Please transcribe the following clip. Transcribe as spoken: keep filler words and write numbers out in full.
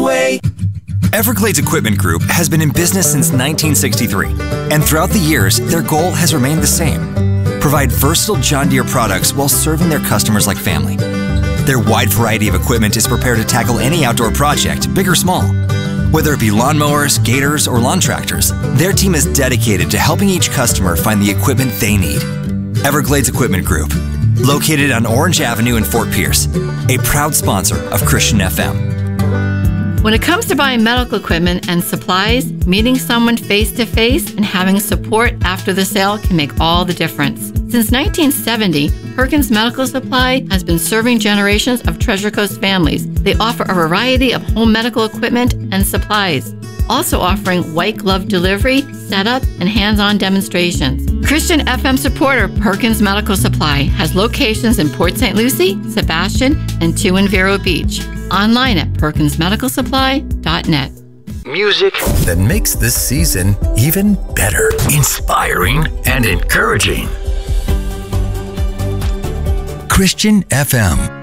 away. Everglades Equipment Group has been in business since nineteen sixty-three, and throughout the years, their goal has remained the same: provide versatile John Deere products while serving their customers like family. Their wide variety of equipment is prepared to tackle any outdoor project, big or small. Whether it be lawnmowers, gators, or lawn tractors, their team is dedicated to helping each customer find the equipment they need. Everglades Equipment Group, located on Orange Avenue in Fort Pierce, a proud sponsor of Christian F M. When it comes to buying medical equipment and supplies, meeting someone face-to-face and having support after the sale can make all the difference. Since nineteen seventy, Perkins Medical Supply has been serving generations of Treasure Coast families. They offer a variety of home medical equipment and supplies, also offering white glove delivery, setup, and hands-on demonstrations. Christian F M supporter Perkins Medical Supply has locations in Port Saint Lucie, Sebastian, and two in Vero Beach. Online at perkins medical supply dot net. Music that makes this season even better. Inspiring and encouraging. Christian F M.